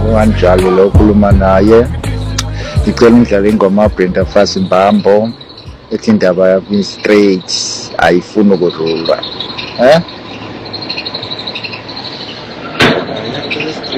ukanjalo lo ukhuluma naye. Ngicela umdlalo ingoma Brenda Fassie Mbambo ethi indaba yami straight ayifuni ukudlulwa.